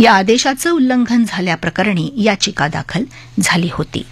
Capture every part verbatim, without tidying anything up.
या आदेशाचं उल्लंघन झाल्याप्रकरणी याचिका दाखल झाली होती.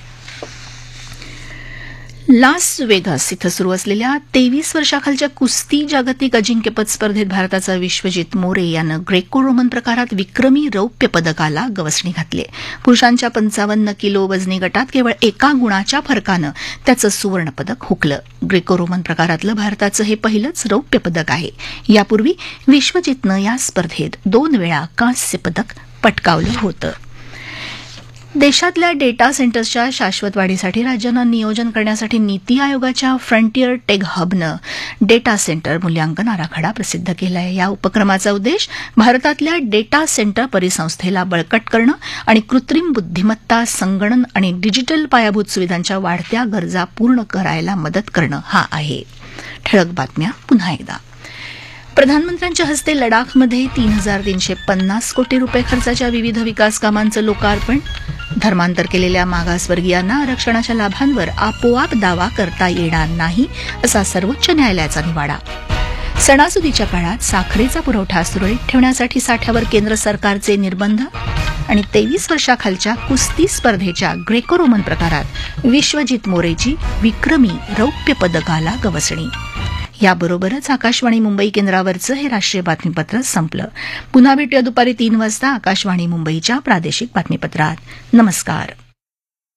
लास वेगास इथं सुरू असलेल्या तेवीस वर्षाखालच्या कुस्ती जागतिक अजिंक्यपद स्पर्धेत भारताचा विश्वजित मोरे यानं ग्रेको रोमन प्रकारात विक्रमी रौप्य पदकाला गवसणी घातली. पुरुषांच्या पंचावन्न किलो वजनी गटात केवळ एका गुणाच्या फरकानं त्याचं सुवर्णपदक हुकलं. ग्रेको रोमन प्रकारातलं भारताचं हे पहिलंच रौप्य पदक आहे. यापूर्वी विश्वजितनं या स्पर्धेत दोन वेळा कांस्य पदक पटकावलं होतं. देशातल्या डेटा सेंटर्सच्या शाश्वत वाढीसाठी राज्यांना नियोजन करण्यासाठी नीती आयोगाच्या फ्रंटियर टेक हबनं डेटा सेंटर मूल्यांकन आराखडा प्रसिद्ध केला आहे. या उपक्रमाचा उद्देश भारतातल्या डेटा सेंटर परिसंस्थेला बळकट करणं आणि कृत्रिम बुद्धिमत्ता, संगणन आणि डिजिटल पायाभूत सुविधांच्या वाढत्या गरजा पूर्ण करायला मदत करणं हा आहे. ठळक बातम्या पुन्हा एकदा. प्रधानमंत्र्यांच्या हस्ते लडाखमध्ये तीन हजार तीनशे पन्नास कोटी रुपये खर्चाच्या विविध विकास कामांचं लोकार्पण. धर्मांतर केलेल्या मागासवर्गीयांना आरक्षणाच्या लाभांवर आपोआप दावा करता येणार नाही असा सर्वोच्च न्यायालयाचा निवाडा. सणासुदीच्या काळात साखरेचा पुरवठा सुरळीत ठेवण्यासाठी साठ्यावर केंद्र सरकारचे निर्बंध. आणि तेवीस वर्षाखालच्या कुस्ती स्पर्धेच्या ग्रेको रोमन प्रकारात विश्वजित मोरेची विक्रमी रौप्य पदकाला गवसणी. याबरोबरच आकाशवाणी मुंबई केंद्रावरचं हे राष्ट्रीय बातमीपत्र संपलं. पुन्हा भेटूया दुपारी तीन वाजता आकाशवाणी मुंबईच्या प्रादेशिक बातमीपत्रात. नमस्कार.